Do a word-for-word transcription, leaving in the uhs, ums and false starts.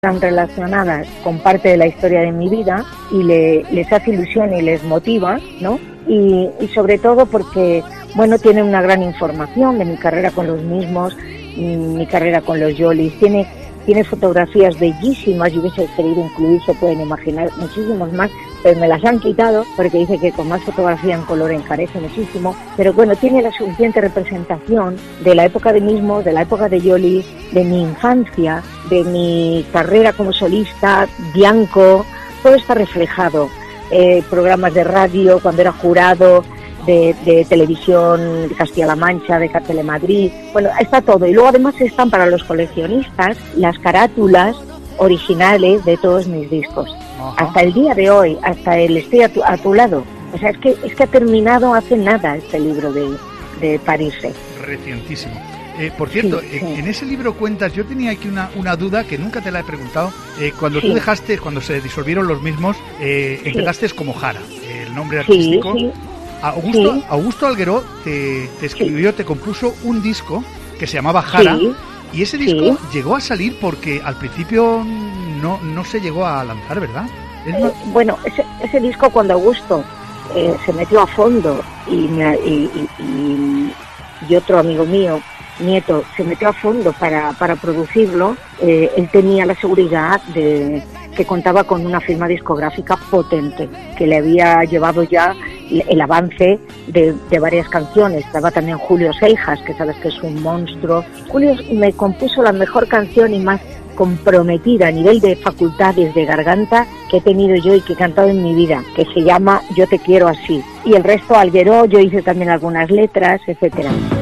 están relacionadas con parte de la historia de mi vida y le, les hace ilusión y les motiva, ¿no? Y, y sobre todo porque, bueno, tiene una gran información de mi carrera con los mismos, mi carrera con los Yolis, tiene, tiene fotografías bellísimas, yo hubiese querido incluir, se pueden imaginar, muchísimos más, pero me las han quitado porque dice que con más fotografía en color encarece muchísimo, pero bueno, tiene la suficiente representación de la época de mismos, de la época de Yolis, de mi infancia, de mi carrera como solista, Bianco, todo está reflejado, eh, programas de radio, cuando era jurado, de, de televisión de Castilla-La Mancha, de Telemadrid, bueno, está todo, y luego además están para los coleccionistas las carátulas originales de todos mis discos. Ajá. Hasta el día de hoy, hasta el Estoy a tu, a tu lado. O sea, es que es que ha terminado hace nada este libro de, de París. Recientísimo. Eh, por cierto, sí, sí. En, en ese libro cuentas, yo tenía aquí una, una duda que nunca te la he preguntado. Eh, cuando sí. tú dejaste, cuando se disolvieron los mismos, eh, sí. empezaste como Jara, el nombre artístico. Sí, sí. Augusto, sí. Augusto Algueró te, te escribió, sí. te compuso un disco que se llamaba Jara. Sí. Y ese disco sí. llegó a salir porque al principio no, no se llegó a lanzar, ¿verdad? Eh, más... Bueno, ese, ese disco cuando Augusto eh, se metió a fondo y, me, y, y, y, y otro amigo mío, Nieto, se metió a fondo para, para producirlo, eh, él tenía la seguridad de que contaba con una firma discográfica potente, que le había llevado ya el avance de, de varias canciones. Estaba también Julio Seijas, que sabes que es un monstruo. Julio me compuso la mejor canción y más comprometida a nivel de facultades de garganta que he tenido yo y que he cantado en mi vida, que se llama Yo te quiero así. Y el resto, Algueró, yo hice también algunas letras, etcétera.